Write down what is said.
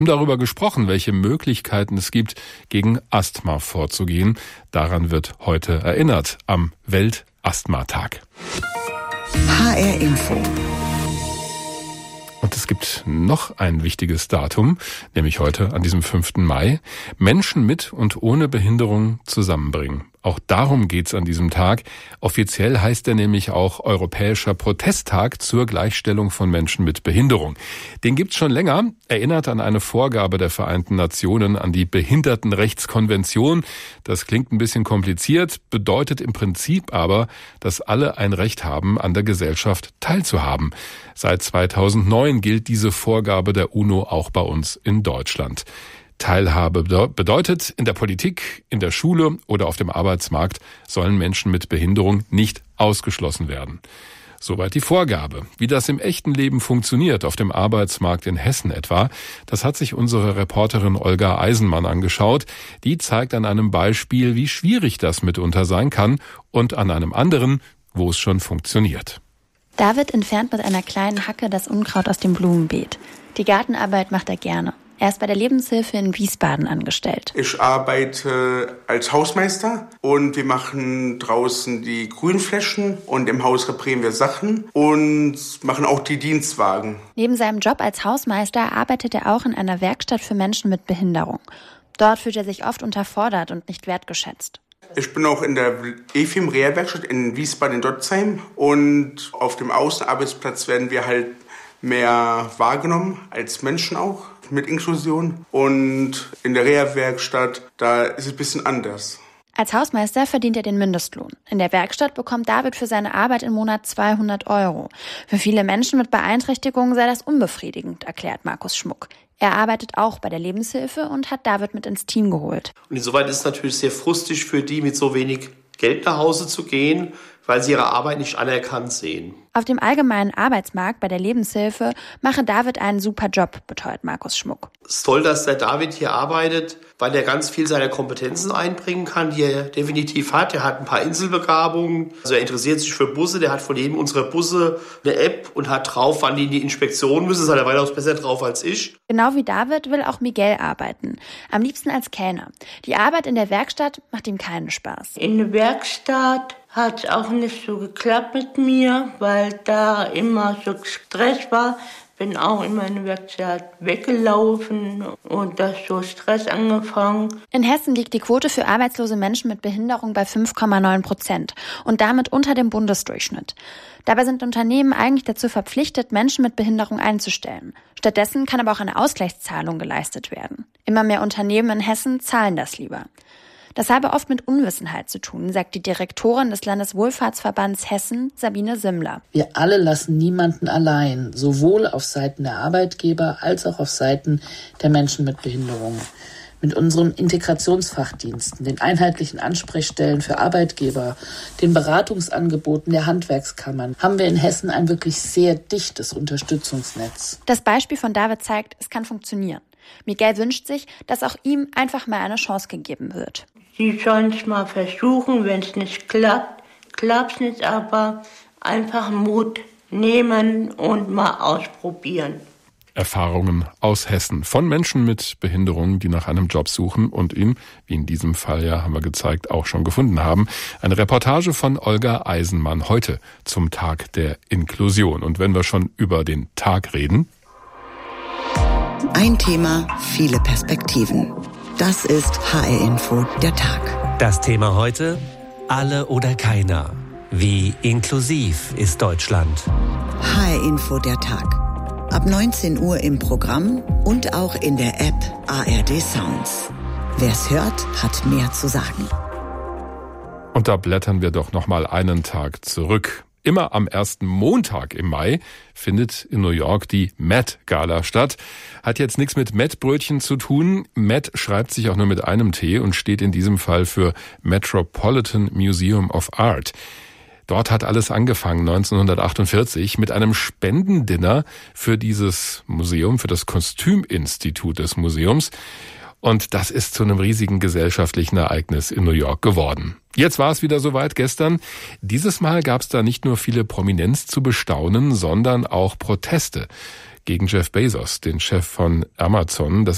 Darüber gesprochen, welche Möglichkeiten es gibt, gegen Asthma vorzugehen. Daran wird heute erinnert am Weltasthmatag. HR Info. Und es gibt noch ein wichtiges Datum, nämlich heute an diesem 5. Mai. Menschen mit und ohne Behinderung zusammenbringen. Auch darum geht's an diesem Tag. Offiziell heißt er nämlich auch Europäischer Protesttag zur Gleichstellung von Menschen mit Behinderung. Den gibt's schon länger, erinnert an eine Vorgabe der Vereinten Nationen, an die Behindertenrechtskonvention. Das klingt ein bisschen kompliziert, bedeutet im Prinzip aber, dass alle ein Recht haben, an der Gesellschaft teilzuhaben. Seit 2009 gilt diese Vorgabe der UNO auch bei uns in Deutschland. Teilhabe bedeutet, in der Politik, in der Schule oder auf dem Arbeitsmarkt sollen Menschen mit Behinderung nicht ausgeschlossen werden. Soweit die Vorgabe. Wie das im echten Leben funktioniert, auf dem Arbeitsmarkt in Hessen etwa, das hat sich unsere Reporterin Olga Eisenmann angeschaut. Die zeigt an einem Beispiel, wie schwierig das mitunter sein kann und an einem anderen, wo es schon funktioniert. David entfernt mit einer kleinen Hacke das Unkraut aus dem Blumenbeet. Die Gartenarbeit macht er gerne. Er ist bei der Lebenshilfe in Wiesbaden angestellt. Ich arbeite als Hausmeister und wir machen draußen die Grünflächen und im Haus reparieren wir Sachen und machen auch die Dienstwagen. Neben seinem Job als Hausmeister arbeitet er auch in einer Werkstatt für Menschen mit Behinderung. Dort fühlt er sich oft unterfordert und nicht wertgeschätzt. Ich bin auch in der EFIM-Reha-Werkstatt in Wiesbaden-Dotzheim und auf dem Außenarbeitsplatz werden wir halt mehr wahrgenommen als Menschen auch mit Inklusion. Und in der Reha-Werkstatt, da ist es ein bisschen anders. Als Hausmeister verdient er den Mindestlohn. In der Werkstatt bekommt David für seine Arbeit im Monat 200 €. Für viele Menschen mit Beeinträchtigungen sei das unbefriedigend, erklärt Markus Schmuck. Er arbeitet auch bei der Lebenshilfe und hat David mit ins Team geholt. Und insoweit ist es natürlich sehr frustrierend für die, mit so wenig Geld nach Hause zu gehen, weil sie ihre Arbeit nicht anerkannt sehen. Auf dem allgemeinen Arbeitsmarkt bei der Lebenshilfe mache David einen super Job, beteuert Markus Schmuck. Es ist toll, dass der David hier arbeitet, weil er ganz viel seiner Kompetenzen einbringen kann, die er definitiv hat. Er hat ein paar Inselbegabungen, also er interessiert sich für Busse, der hat von jedem unserer Busse eine App und hat drauf, wann die in die Inspektion müssen. Das hat er weitaus besser drauf als ich. Genau wie David will auch Miguel arbeiten, am liebsten als Kellner. Die Arbeit in der Werkstatt macht ihm keinen Spaß. In der Werkstatt hat es auch nicht so geklappt mit mir, weil da immer so Stress war. Bin auch in meine Werkstatt weggelaufen und da ist so Stress angefangen. In Hessen liegt die Quote für arbeitslose Menschen mit Behinderung bei 5,9% und damit unter dem Bundesdurchschnitt. Dabei sind Unternehmen eigentlich dazu verpflichtet, Menschen mit Behinderung einzustellen. Stattdessen kann aber auch eine Ausgleichszahlung geleistet werden. Immer mehr Unternehmen in Hessen zahlen das lieber. Das habe oft mit Unwissenheit zu tun, sagt die Direktorin des Landeswohlfahrtsverbands Hessen, Sabine Simmler. Wir alle lassen niemanden allein, sowohl auf Seiten der Arbeitgeber als auch auf Seiten der Menschen mit Behinderungen. Mit unseren Integrationsfachdiensten, den einheitlichen Ansprechstellen für Arbeitgeber, den Beratungsangeboten der Handwerkskammern haben wir in Hessen ein wirklich sehr dichtes Unterstützungsnetz. Das Beispiel von David zeigt, es kann funktionieren. Miguel wünscht sich, dass auch ihm einfach mal eine Chance gegeben wird. Sie sollen es mal versuchen, wenn es nicht klappt, klappt es nicht, aber einfach Mut nehmen und mal ausprobieren. Erfahrungen aus Hessen von Menschen mit Behinderungen, die nach einem Job suchen und ihn, wie in diesem Fall ja, haben wir gezeigt, auch schon gefunden haben. Eine Reportage von Olga Eisenmann heute zum Tag der Inklusion. Und wenn wir schon über den Tag reden. Ein Thema, viele Perspektiven. Das ist HR Info, der Tag. Das Thema heute: Alle oder keiner. Wie inklusiv ist Deutschland? HR Info, der Tag. Ab 19 Uhr im Programm und auch in der App ARD Sounds. Wer's hört, hat mehr zu sagen. Und da blättern wir doch noch mal einen Tag zurück. Immer am ersten Montag im Mai findet in New York die Met Gala statt. Hat jetzt nichts mit Mettbrötchen zu tun. Met schreibt sich auch nur mit einem T und steht in diesem Fall für Metropolitan Museum of Art. Dort hat alles angefangen 1948 mit einem Spendendinner für dieses Museum, für das Kostüminstitut des Museums. Und das ist zu einem riesigen gesellschaftlichen Ereignis in New York geworden. Jetzt war es wieder soweit gestern. Dieses Mal gab es da nicht nur viele Prominenz zu bestaunen, sondern auch Proteste gegen Jeff Bezos, den Chef von Amazon. Das